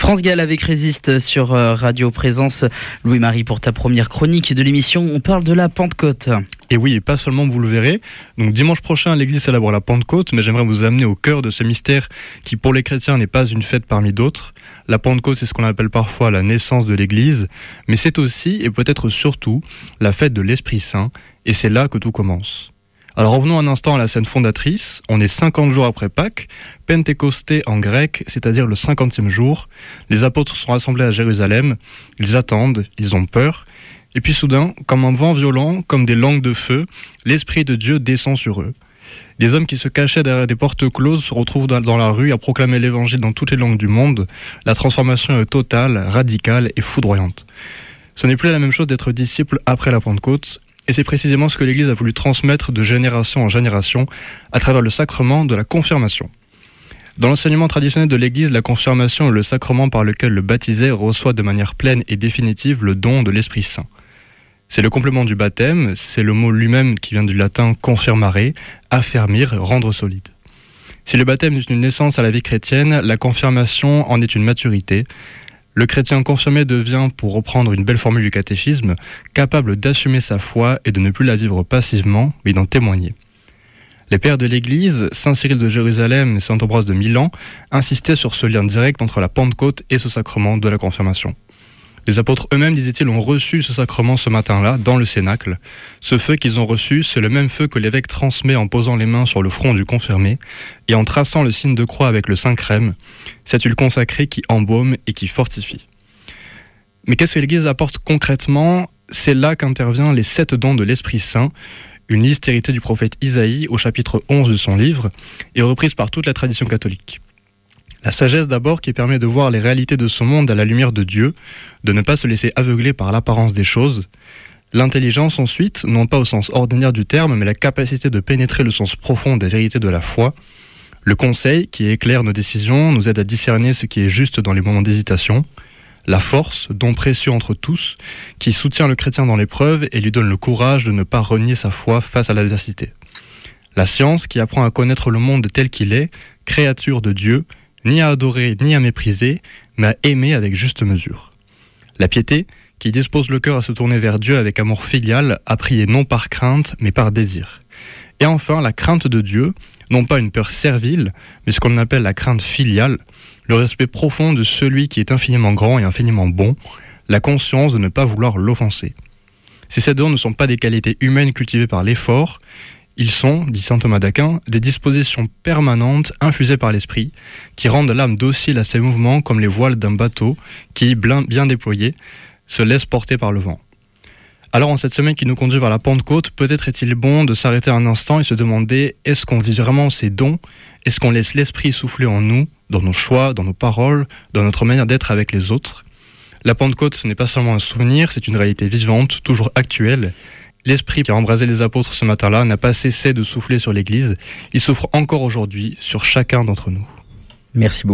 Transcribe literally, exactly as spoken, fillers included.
France Gall avec Résiste sur Radio Présence. Louis-Marie, pour ta première chronique de l'émission, on parle de la Pentecôte. Et oui, pas seulement, vous le verrez. Donc dimanche prochain, l'église célèbre la Pentecôte, mais j'aimerais vous amener au cœur de ce mystère qui, pour les chrétiens, n'est pas une fête parmi d'autres. La Pentecôte, c'est ce qu'on appelle parfois la naissance de l'église, mais c'est aussi, et peut-être surtout, la fête de l'Esprit Saint, et c'est là que tout commence. Alors revenons un instant à la scène fondatrice. On est cinquante jours après Pâques, Pentecosté en grec, c'est-à-dire le cinquantième jour. Les apôtres sont rassemblés à Jérusalem, ils attendent, ils ont peur. Et puis soudain, comme un vent violent, comme des langues de feu, l'Esprit de Dieu descend sur eux. Des hommes qui se cachaient derrière des portes closes se retrouvent dans la rue à proclamer l'évangile dans toutes les langues du monde. La transformation est totale, radicale et foudroyante. Ce n'est plus la même chose d'être disciple après la Pentecôte. Et c'est précisément ce que l'Église a voulu transmettre de génération en génération à travers le sacrement de la confirmation. Dans l'enseignement traditionnel de l'Église, la confirmation est le sacrement par lequel le baptisé reçoit de manière pleine et définitive le don de l'Esprit Saint. C'est le complément du baptême, c'est le mot lui-même qui vient du latin confirmare, affermir, rendre solide. Si le baptême est une naissance à la vie chrétienne, la confirmation en est une maturité. Le chrétien confirmé devient, pour reprendre une belle formule du catéchisme, capable d'assumer sa foi et de ne plus la vivre passivement, mais d'en témoigner. Les pères de l'Église, saint Cyril de Jérusalem et saint Ambroise de Milan, insistaient sur ce lien direct entre la Pentecôte et ce sacrement de la confirmation. Les apôtres eux-mêmes, disaient-ils, ont reçu ce sacrement ce matin-là, dans le Cénacle. Ce feu qu'ils ont reçu, c'est le même feu que l'évêque transmet en posant les mains sur le front du confirmé et en traçant le signe de croix avec le Saint-Crème, cette huile consacrée qui embaume et qui fortifie. Mais qu'est-ce que l'Église apporte concrètement ? C'est là qu'interviennent les sept dons de l'Esprit Saint, une liste héritée du prophète Isaïe au chapitre onze de son livre et reprise par toute la tradition catholique. La sagesse d'abord qui permet de voir les réalités de ce monde à la lumière de Dieu, de ne pas se laisser aveugler par l'apparence des choses. L'intelligence ensuite, non pas au sens ordinaire du terme, mais la capacité de pénétrer le sens profond des vérités de la foi. Le conseil qui éclaire nos décisions, nous aide à discerner ce qui est juste dans les moments d'hésitation. La force, don précieux entre tous, qui soutient le chrétien dans l'épreuve et lui donne le courage de ne pas renier sa foi face à l'adversité. La science qui apprend à connaître le monde tel qu'il est, créature de Dieu, ni à adorer, ni à mépriser, mais à aimer avec juste mesure. La piété, qui dispose le cœur à se tourner vers Dieu avec amour filial, à prier non par crainte, mais par désir. Et enfin, la crainte de Dieu, non pas une peur servile, mais ce qu'on appelle la crainte filiale, le respect profond de celui qui est infiniment grand et infiniment bon, la conscience de ne pas vouloir l'offenser. Ces sept dons ne sont pas des qualités humaines cultivées par l'effort, ils sont, dit saint Thomas d'Aquin, des dispositions permanentes infusées par l'esprit qui rendent l'âme docile à ses mouvements comme les voiles d'un bateau qui, bien déployés, se laisse porter par le vent. Alors en cette semaine qui nous conduit vers la Pentecôte, peut-être est-il bon de s'arrêter un instant et se demander est-ce qu'on vit vraiment ces dons ? Est-ce qu'on laisse l'esprit souffler en nous, dans nos choix, dans nos paroles, dans notre manière d'être avec les autres ? La Pentecôte, ce n'est pas seulement un souvenir, c'est une réalité vivante, toujours actuelle. L'esprit qui a embrasé les apôtres ce matin-là n'a pas cessé de souffler sur l'Église. Il souffre encore aujourd'hui sur chacun d'entre nous. Merci beaucoup.